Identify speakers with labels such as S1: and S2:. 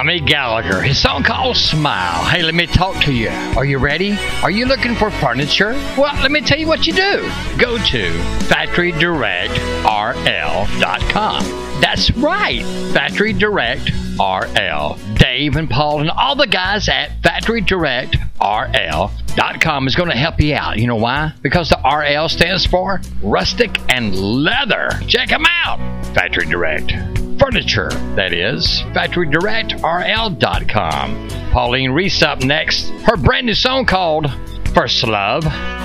S1: Tommy Gallagher. His song called Smile. Hey, let me talk to you. Are you ready? Are you looking for furniture? Well, let me tell you what you do. Go to FactoryDirectRL.com. That's right, Factory Direct RL. Dave and Paul and all the guys at FactoryDirectRL.com is going to help you out. You know why? Because the RL stands for Rustic and Leather. Check them out. Factory Direct Furniture, that is. FactoryDirectRL.com. Pauline Reese up next. Her brand new song called First Love.